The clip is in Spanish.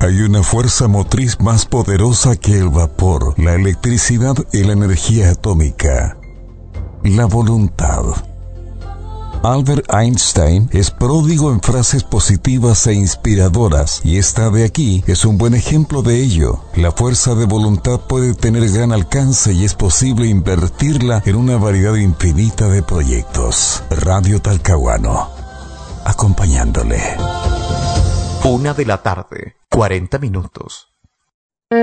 Hay una fuerza motriz más poderosa que el vapor, la electricidad y la energía atómica: la voluntad. Albert Einstein es pródigo en frases positivas e inspiradoras, y esta de aquí es un buen ejemplo de ello. La fuerza de voluntad puede tener gran alcance y es posible invertirla en una variedad infinita de proyectos. Radio Talcahuano, acompañándole. 1:40 p.m.